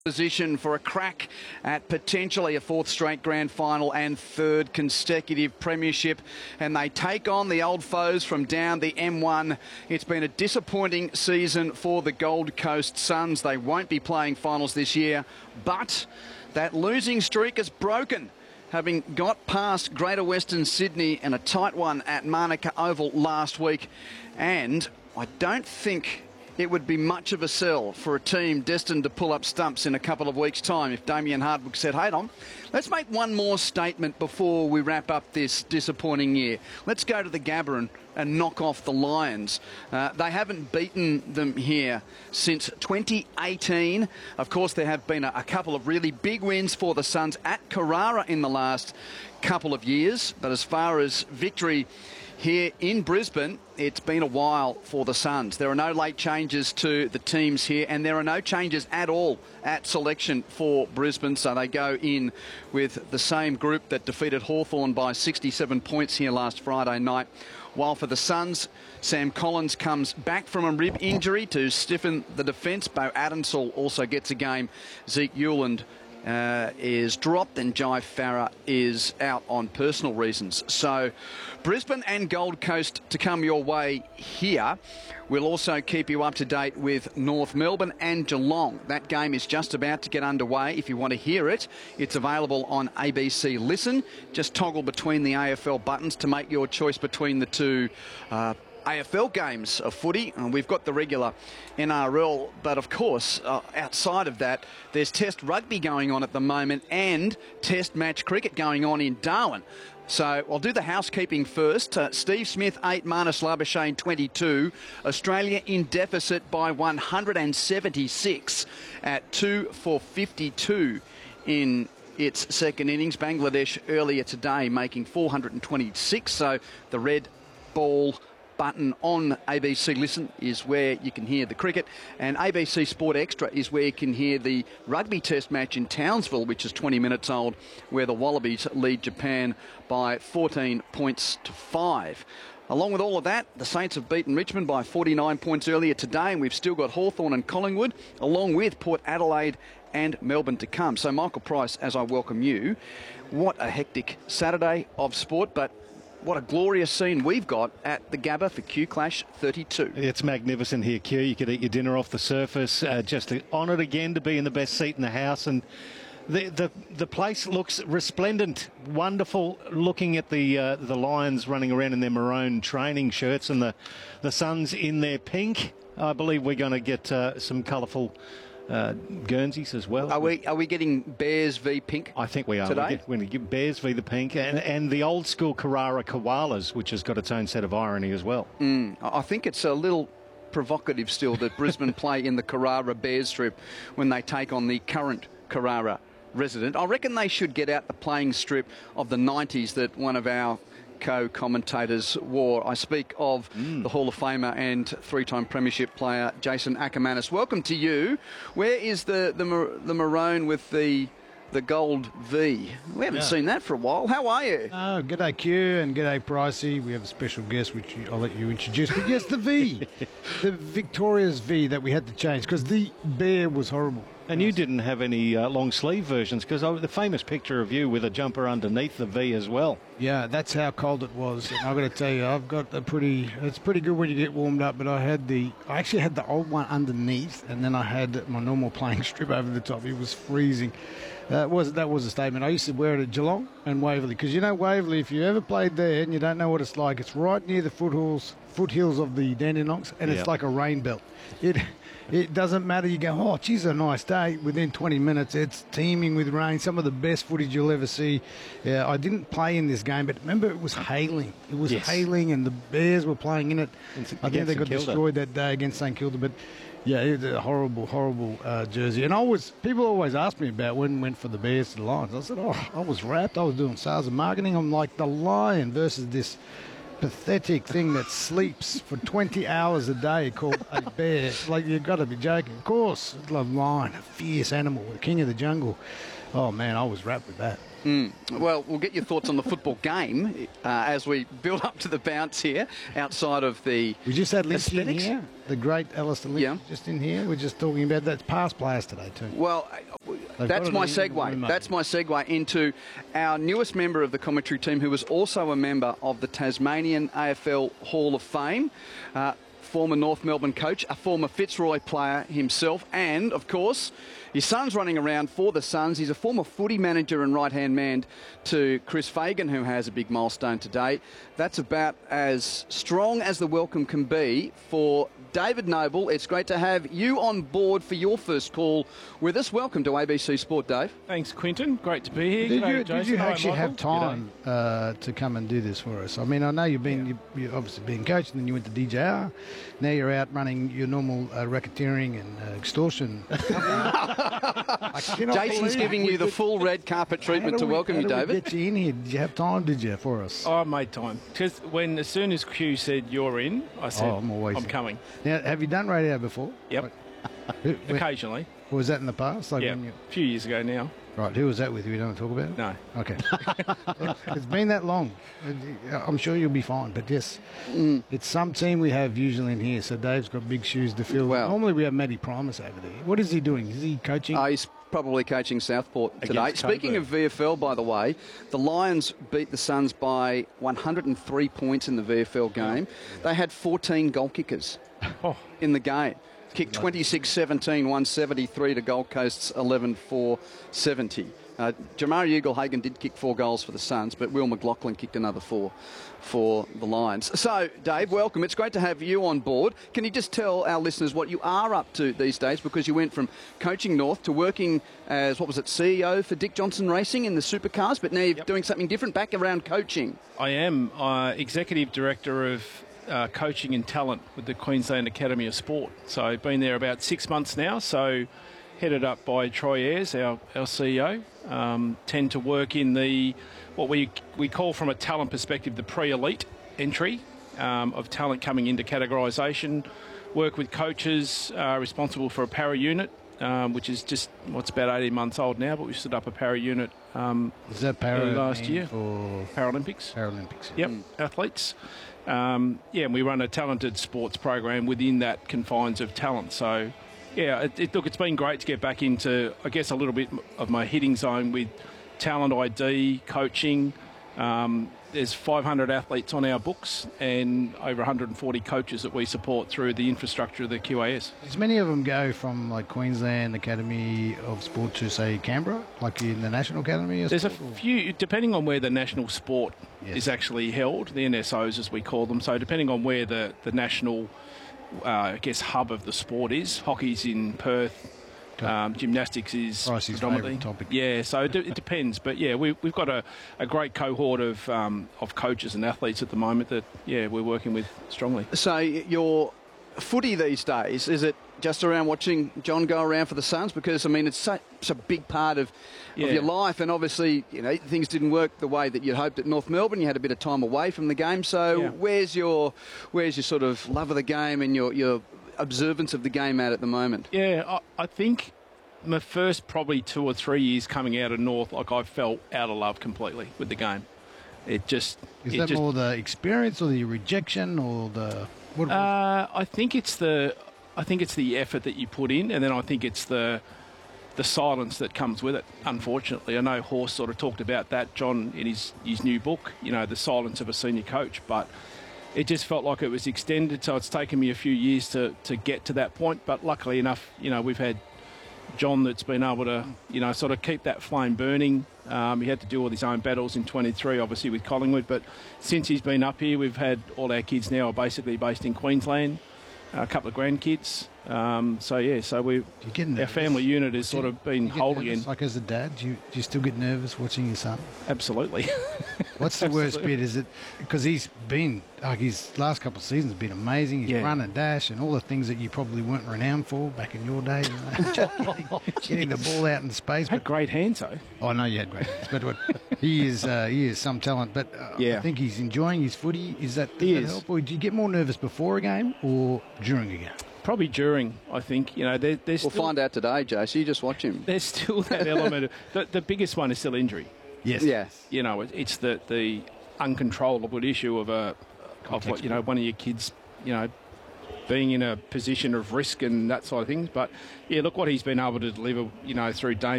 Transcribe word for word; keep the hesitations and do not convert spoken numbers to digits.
Position for a crack at potentially a fourth straight grand final and third consecutive premiership, and they take on the old foes from down the M one. It's been a disappointing season for the Gold Coast Suns. They won't be playing finals this year, but that losing streak is broken, having got past Greater Western Sydney and a tight one at Manuka Oval last week. And I don't think it would be much of a sell for a team destined to pull up stumps in a couple of weeks' time if Damien Hardwick said, "Hey, Dom, let's make one more statement before we wrap up this disappointing year. Let's go to the Gabba and, and knock off the Lions." Uh, they haven't beaten them here since twenty eighteen. Of course, there have been a, a couple of really big wins for the Suns at Carrara in the last couple of years. But as far as victory here in Brisbane, it's been a while for the Suns. There are no late changes to the teams here, and there are no changes at all at selection for Brisbane. So they go in with the same group that defeated Hawthorn by sixty-seven points here last Friday night. While for the Suns, Sam Collins comes back from a rib injury to stiffen the defence. Bo Adensall also gets a game. Zeke Hewland Uh, is dropped, and Jai Farah is out on personal reasons. So Brisbane and Gold Coast to come your way here. We'll also keep you up to date with North Melbourne and Geelong. That game is just about to get underway. If you want to hear it, it's available on A B C Listen. Just toggle between the A F L buttons to make your choice between the two uh, A F L games of footy, and we've got the regular N R L, but of course, uh, outside of that, there's Test rugby going on at the moment and Test match cricket going on in Darwin. So I'll do the housekeeping first. Uh, Steve Smith, eight, Marnus Labuschagne, twenty-two. Australia in deficit by one hundred seventy-six at two for fifty-two in its second innings. Bangladesh earlier today making four hundred twenty-six, so the red ball button on A B C Listen is where you can hear the cricket, and A B C Sport Extra is where you can hear the rugby test match in Townsville, which is twenty minutes old, where the Wallabies lead Japan by fourteen points to five. Along with all of that, the Saints have beaten Richmond by forty-nine points earlier today, and we've still got Hawthorn and Collingwood, along with Port Adelaide and Melbourne to come. So Michael Price, as I welcome you, what a hectic Saturday of sport, but what a glorious scene we've got at the Gabba for Q Clash thirty-two. It's magnificent here, Q. You could eat your dinner off the surface. Uh, just honoured again to be in the best seat in the house. And the the, the place looks resplendent, wonderful, looking at the uh, the Lions running around in their maroon training shirts and the, the Suns in their pink. I believe we're going to get uh, some colourful Uh, Guernseys as well. Are we are we getting Bears v Pink? I think we are. Today? We're going to get Bears v the Pink, and, and the old school Carrara Koalas, which has got its own set of irony as well. Mm, I think it's a little provocative still that Brisbane play in the Carrara Bears strip when they take on the current Carrara resident. I reckon they should get out the playing strip of the nineties that one of our co-commentators wore. I speak of mm. the Hall of Famer and three-time premiership player Jason Ackermanis. Welcome to you. Where is the the, mar the maroon with the the gold V? We haven't yeah. seen that for a while. How are you? Oh, g'day Q and g'day Pricey. We have a special guest which you, I'll let you introduce. But yes, the V, the Victoria's V that we had to change because the bear was horrible. And you didn't have any uh, long sleeve versions because the famous picture of you with a jumper underneath the V as well. Yeah, that's how cold it was. And I've got to tell you, I've got a pretty, it's pretty good when you get warmed up, but I had the, I actually had the old one underneath and then I had my normal playing strip over the top. It was freezing. That was, that was a statement. I used to wear it at Geelong and Waverley because, you know, Waverley, if you ever played there and you don't know what it's like, it's right near the foothills, foothills of the Dandenongs, and yep. it's like a rain belt. It It doesn't matter. You go, oh, geez, a nice day. Within twenty minutes, it's teeming with rain. Some of the best footage you'll ever see. Yeah, I didn't play in this game, but remember, it was hailing. It was yes. hailing, and the Bears were playing in it. I think they got destroyed that day against St Kilda, but yeah, it was a horrible, horrible uh, jersey. And I was, people always ask me about when went for the Bears to the Lions. I said, oh, I was wrapped. I was doing sales and marketing. I'm like, the Lion versus this pathetic thing that sleeps for twenty hours a day called a bear. Like, you've got to be joking. Of course, I love lion, a fierce animal, the king of the jungle. Oh, man, I was wrapped with that. Mm. Well, we'll get your thoughts on the football game uh, as we build up to the bounce here outside of the We just had Lynch in aesthetics. here, the great Alistair Lynch Yeah. just in here. We're just talking about that past players today too. Well, They've that's got my it in the segue. remote. That's my segue into our newest member of the commentary team, who was also a member of the Tasmanian A F L Hall of Fame, uh, former North Melbourne coach, a former Fitzroy player himself, and, of course, his son's running around for the Suns. He's a former footy manager and right-hand man to Chris Fagan, who has a big milestone today. That's about as strong as the welcome can be for David Noble. It's great to have you on board for your first call with us. Welcome to A B C Sport, Dave. Thanks, Quinton. Great to be here. Did G'day, you, did Jason. you Hi, actually Michael. have time uh, to come and do this for us? I mean, I know you've been, you, you've obviously been coached, and then you went to D J R. Now you're out running your normal uh, racketeering and uh, extortion. I cannot Jason's believe giving we you the could- full red carpet treatment How to do we- welcome how you, do we David. get you in here? Did you have time, did you, for us? Oh, I made time. Because when, as soon as Q said you're in, I said, Oh, I'm always I'm in. coming. Now, have you done radio before? Yep. Who, who- Occasionally. was that in the past? Like Yeah. when you, A few years ago now. right, who was that with? We don't talk about it? No. Okay. It's been that long. I'm sure you'll be fine. But yes, Mm. it's some team we have usually in here. So Dave's got big shoes to fill. Well- Normally we have Matty Primus over there. What is he doing? Is he coaching? Uh, he's probably coaching Southport today. Against Speaking Coburg. of V F L, by the way, the Lions beat the Suns by one hundred three points in the V F L game. They had fourteen goal kickers Oh, in the game. Kicked twenty-six seventeen, one seventy-three to Gold Coast's eleven four seventy. Uh, Jamari Eagle-Hagan did kick four goals for the Suns, but Will McLaughlin kicked another four for the Lions. So, Dave, welcome. It's great to have you on board. Can you just tell our listeners what you are up to these days? Because you went from coaching North to working as, what was it, C E O for Dick Johnson Racing in the supercars, but now you're Yep. doing something different, back around coaching. I am uh, Executive Director of uh, Coaching and Talent with the Queensland Academy of Sport. So I've been there about six months now. So headed up by Troy Ayres, our, our C E O. Um, tend to work in the, what we we call from a talent perspective, the pre-elite entry um, of talent coming into categorisation. Work with coaches uh, responsible for a para unit, um, which is just, what's about eighteen months old now, but we stood up a para unit um, is that para last mean year. for Paralympics. Paralympics? Yep, athletes. Um, yeah, and we run a talented sports program within that confines of talent. So, yeah, it, it, look, it's been great to get back into, I guess, a little bit of my hitting zone with talent I D, coaching. Um, there's five hundred athletes on our books and over one hundred forty coaches that we support through the infrastructure of the Q A S. Does many of them go from like Queensland Academy of Sport to say Canberra, like in the National Academy? Of There's a Sport, or- few, depending on where the national sport Yes. is actually held, the N S Os as we call them. So depending on where the, the national, uh, I guess, hub of the sport is, hockey's in Perth, um, gymnastics is Pricey's predominantly. favourite topic. Yeah, so it, it depends. But yeah, we, we've got a, a great cohort of um, of coaches and athletes at the moment that, yeah, we're working with strongly. So your footy these days, is it just around watching John go around for the Suns? Because, I mean, it's such a big part of, Yeah. of your life, and obviously, you know, things didn't work the way that you'd hoped at North Melbourne. You had a bit of time away from the game. So Yeah. where's your where's your sort of love of the game and your, your observance of the game at at the moment? Yeah, I, I think my first probably two or three years coming out of North, like I felt out of love completely with the game. It just... Is it that just, more the experience or the rejection or the what? Uh, I think it's the, I think it's the effort that you put in, and then I think it's the, the silence that comes with it. Unfortunately, I know Horst sort of talked about that, John, in his his new book. You know, the silence of a senior coach, but it just felt like it was extended. So it's taken me a few years to to get to that point. But luckily enough, you know, we've had John that's been able to, you know, sort of keep that flame burning. Um, he had to deal with his own battles in twenty-three, obviously, with Collingwood. But since he's been up here, we've had all our kids now are basically based in Queensland, a couple of grandkids. Um, so, yeah, so we you get our nervous? family unit has sort of been You get whole nervous? again. Like as a dad, do you, do you still get nervous watching your son? Absolutely. What's the worst bit? Is it because he's been like his last couple of seasons have been amazing. He's Yeah. run and dash and all the things that you probably weren't renowned for back in your day. You know? Getting the ball out in space. Had But great hands, though. oh, I know you had great hands, but what, he is uh, he is some talent. But uh, Yeah. I think he's enjoying his footy. Is that does He that is. help? Or do you get more nervous before a game or during a game? Probably during, I think. You know, there, there's We'll still, find out today, J C. You just watch him. there's still that element of... The, the biggest one is still injury. Yes. Yes. You know, it, it's the the uncontrollable issue of a of what you know one of your kids, you know, being in a position of risk and that sort of things. But yeah, look what he's been able to deliver, you know, through Damien